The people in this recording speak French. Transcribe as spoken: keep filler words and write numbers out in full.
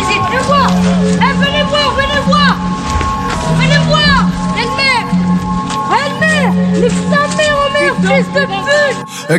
Essayez de le voir. Eh, venez voir, venez voir. Venez voir. Elle-mère. Elle-mère. Nique ta mère, oh merde, fils de pute.